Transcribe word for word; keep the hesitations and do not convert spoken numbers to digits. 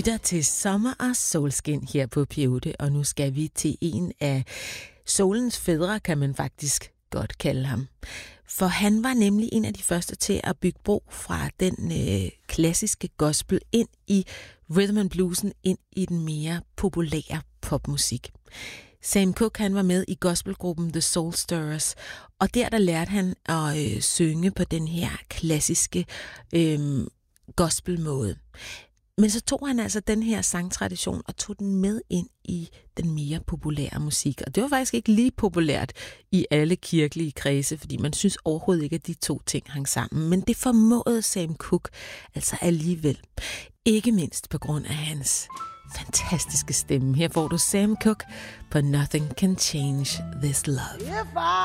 lytter til Sommer og Solskin her på P otte, og nu skal vi til en af soulens fædre, kan man faktisk godt kalde ham. For han var nemlig en af de første til at bygge bro fra den øh, klassiske gospel ind i rhythm and bluesen, ind i den mere populære popmusik. Sam Cooke, han var med i gospelgruppen The Soul Stirrers, og der der lærte han at øh, synge på den her klassiske øh, gospelmåde. Men så tog han altså den her sangtradition og tog den med ind i den mere populære musik. Og det var faktisk ikke lige populært i alle kirkelige kredse, fordi man synes overhovedet ikke, at de to ting hang sammen. Men det formåede Sam Cooke altså alligevel. Ikke mindst på grund af hans fantastiske stemme. Her får du Sam Cooke på Nothing Can Change This Love.